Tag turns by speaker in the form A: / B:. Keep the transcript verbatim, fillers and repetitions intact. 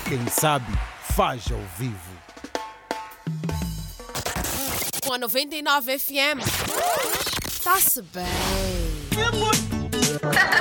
A: Quem sabe, faz ao vivo.
B: Com a noventa e nove F M. Tá-se bem.